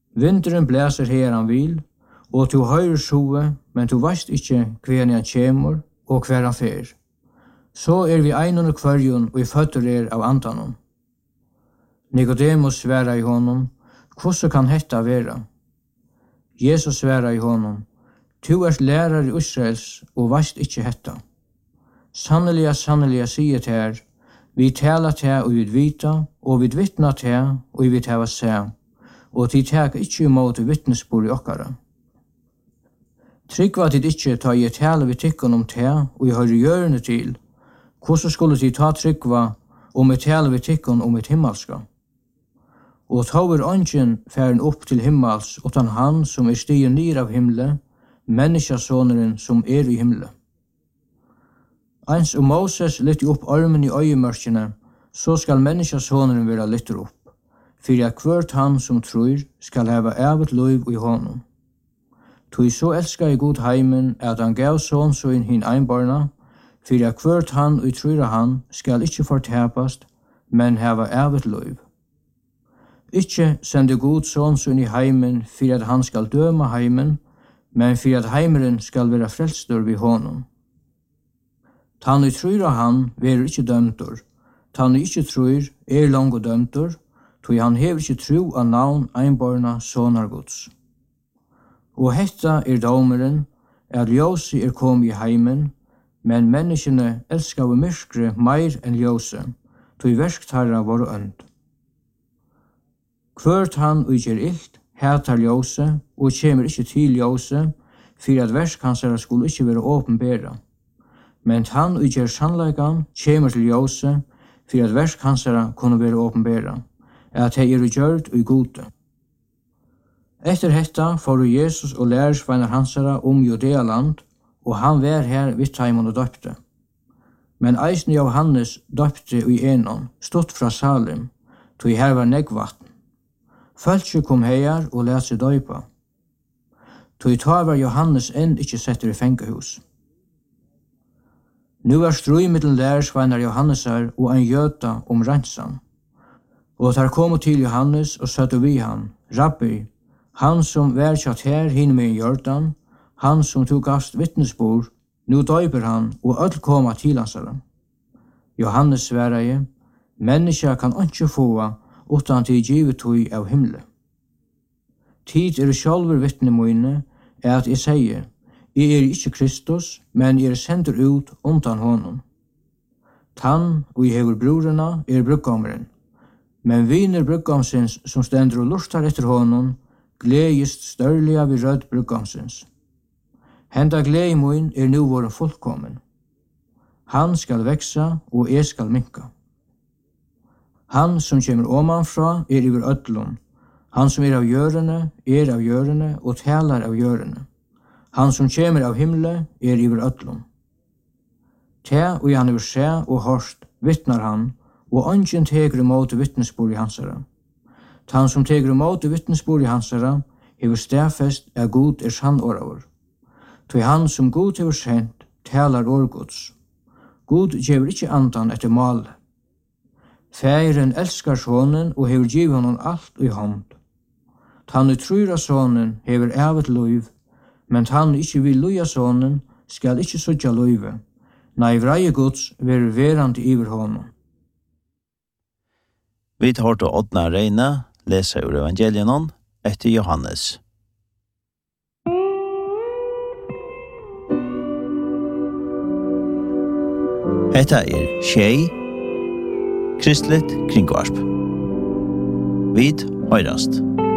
Vinderen blæser her han vil, og du høyrer sjue, men du veist ikkje hver han kjemur og hver han fer. Så vi einon og kvarjon og føtter av andanon. Nicodemus sværa i honom, hvordan kan hetta vera? Jesus sværa i honom, du lærer i Israels og veist ikkje hetta. Sannelig, sier her, vi tala til og vi vita, og vi vittna til og vi hava se, og de tek ikkje imot vittnesbord i okkara. Tryggva tid ikkje ta i tala vi tykkon om te, og i høyre gjørende til, hvordan skulle de ta tryggva om et tala vi tykkon om et himmelska? Og tåver ånden færen opp til himmels, utan han som stigen nir av himle, menneskesåneren som i himle. Eins Moses lytte opp armen i øyemørkene, så skal menneskesåneren være lytter opp, for at hvert han som tror skal hava evet liv i honom. Tog så elskar i god heimen at han gav sånn så inn hin einbarna, for at hvert han og tror han skal ikkje fortapast, men hava evet liv. Ikkje sende god sånn så inn i heimen for at han skal døma heimen, men for at heimeren skal være frelstor vid honom. Tann og tror han verer ikkje dømtor, tann og ikkje tror lang og dømtor, tog han hever ikkje tro av navn einbarna sonar gods. Og hetta domeren, at ljósi kom i heimen, men menneskene elskar av myrkre meir enn ljóse, tog versktarra var ønd. Hvert han og gjer ilt, hetar ljóse, og kjemur ikkje til ljóse, for at verskansara skulle ikkje være åpenbæra. Men han og gjer sannleikan, kjemur til ljóse, for at verskansara kunne være åpenbæra, at hei gjørt og gode. Etter hetta får Jesus og lærersveinar hansara Judealand, og han var her vidt heimon og døpte. Men eisen Johannes døpte i enon, stått fra Salim, tog her var neggvatn. Fölkje kom heiar og let seg døypa. Tog ta var Johannes ikkje setter i fengehus. Nu var strøy middelen lærersveinar Johannesar og ein jøta om rensan. Og der kom til Johannes og søtte vi han, Rabbi, han som vær kjatt her hin med Jordan, han som tog gavst vittnesbord, nu døyper han og öll koma til hansara. Johannes sværaje, menneska kan ikkje få utan til givet tog av himle. Tid sjálfur vittne mine, at jeg sier, jeg ikkje Kristus, men jeg sender ut undan honom. Tann og jeg hever brorena bruggommeren, men viner bruggamsins som stender og lustar etter honom, gledest størliga vid rød bruggamsins. Henda glede min nu våren fullkommen. Han skal veksa, og jeg skal minka. Han som kommer omanfra iver ödlun. Han som av hjørene, og talar av hjørene. Han som kommer av himle iver ödlun. Ta og han iver se og hørst, vittnar han, og ongen teger imot vittnesbord i hansara. Han som teger imot vittnesbord i hansara, hever stafest god sann åravur. Tog han som god hever sendt, talar årgods. God gjever ikkje andan etter mal. Færen elskar sonen og hever givet honom alt i hånd. Han trur av sonen hever evet liv, men han ikkje vil luja sonen, skal ikkje sudja live. Nei, vreie gods ver verandi iver honom. Vi tar til Oddna Reine, leser ur evangelienon etter Johannes. Hetta Tjei, Kristligt kringvarp. Vid høyrast.